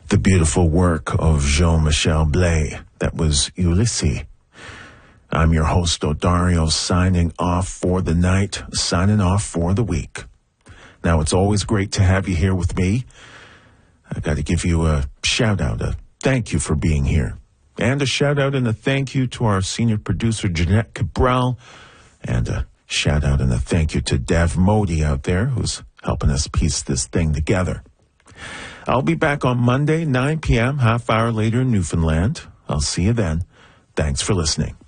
the beautiful work of Jean-Michel Blay. That was Ulysses. I'm your host, Odario, signing off for the night, signing off for the week. Now, it's always great to have you here with me. I got to give you a shout-out, a thank you for being here. And a shout-out and a thank you to our senior producer, Jeanette Cabral. And a shout-out and a thank you to Dev Modi out there, who's helping us piece this thing together. I'll be back on Monday, 9 p.m., half hour later in Newfoundland. I'll see you then. Thanks for listening.